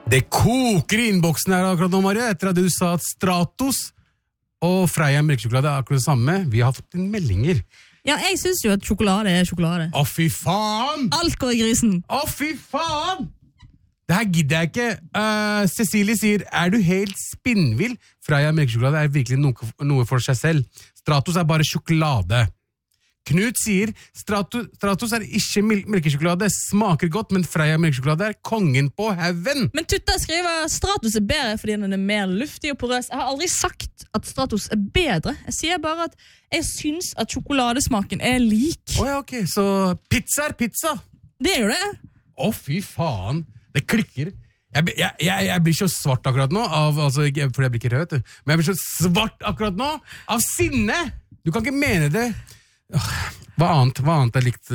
Det koker I innboksen her akkurat nå, Marie, etter at du sa at Stratos og Freia melkesjokolade er akkurat det samme. Vi har fått inn meldinger. Ja, jeg synes jo at sjokolade er sjokolade. Å, fy faen! Alt går I grisen. Å, fy faen! Det her gidder jeg ikke. Cecilie sier, er du helt spinnvill? Freia melkesjokolade er virkelig noe for seg selv. Stratos er bare sjokolade. Knut sier, Stratos er ikke melkesjokolade, smaker godt, men Freia melkesjokolade er kongen på heaven. Men Tutta skriver, Stratos er bedre fordi den er mer luftig og porøs. Jeg har aldri sagt at Stratos er bedre. Jeg sier bare at jeg synes at sjokoladesmaken er lik. Åja, ok, så pizza er pizza. Det er jo det. Å, fy faen. Det klikker. Jeg blir så svart akkurat nå, altså, for jeg blir ikke rød, men jeg blir så svart akkurat nå, av sinne. Du kan ikke mene det. Hva annet er likt?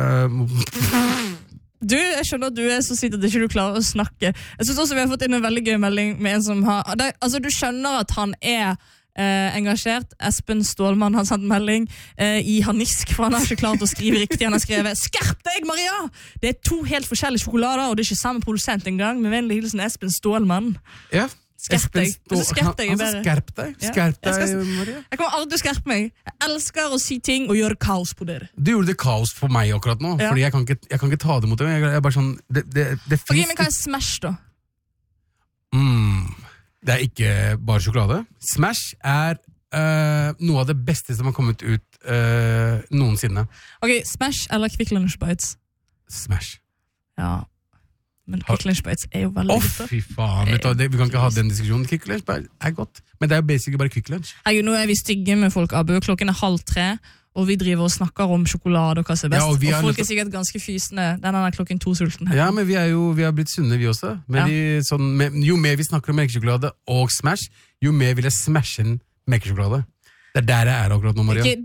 Du, jeg skjønner at du er så sitt at ikke du klarer å snakke. Jeg synes også vi har fått inn en veldig gøy melding med en som har... Altså, du skjønner at han er engasjert. Espen Stålmann har sendt melding I harnisk, for han har ikke klart å skrive riktig. Han har skrevet, skerp deg, Maria! Det er 2 helt forskjellige sjokolader, og det er ikke samme produsent engang. Med vennlig hilsen Espen Stålmann. Ja. Skerp deg. Skerp deg, skerp deg, Maria. Jeg kommer aldri til å skerpe meg. Jeg elsker å si ting og gjøre kaos på det. Du gjorde det kaos for meg akkurat nå, fordi jeg kan ikke ta det mot det. Jeg er bare sånn... Det ok, men hva er Smash da? Det er ikke bare sjokolade. Smash er noe av det beste som har kommet ut noensinne. Ok, Smash eller Kvikk Lunsj Bites? Smash. Ja... Men Kvikk Lunsj Bites er jo veldig godt. Fy faen, vi kan ikke ha den diskusjonen. Kvikk Lunsj Bites er godt, men det er jo basically bare Kvikk Lunsj. Nå er vi stygge med folk, Abu. Klokken er 2:30, og vi driver og snakker om sjokolade og hva som er best. Ja, og folk er sikkert ganske fysende. Den er klokken 2 sulten her. Ja, men vi har blitt sunne, vi også. Men jo mer vi snakker om melkesjokolade og Smash, jo mer vil jeg smashe en melkesjokolade. Det er der jeg er akkurat nå, Maria.